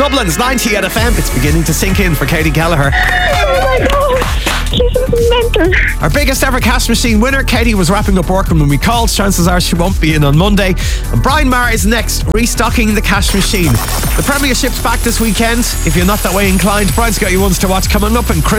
Dublin's 90 at FM. It's beginning to sink in for Katie Gallagher. Oh my God. She's mental. Our biggest ever cash machine winner, Katie, was wrapping up work when we called. Chances are she won't be in on Monday. And Brian Maher is next, restocking the cash machine. The Premiership's back this weekend. If you're not that way inclined, Brian's got you ones to watch coming up, and Chris